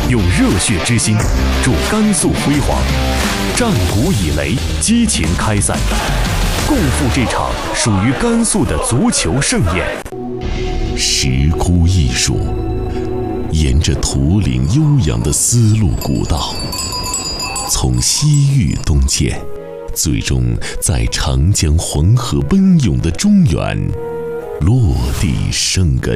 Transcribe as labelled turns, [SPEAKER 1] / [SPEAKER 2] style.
[SPEAKER 1] 用热血之心助甘肃辉煌。战鼓以擂，激情开赛，共赴这场属于甘肃的足球盛宴。
[SPEAKER 2] 石窟艺术，沿着图岭悠扬的丝路古道，从西域东渐，最终在长江黄河奔涌的中原落地生根。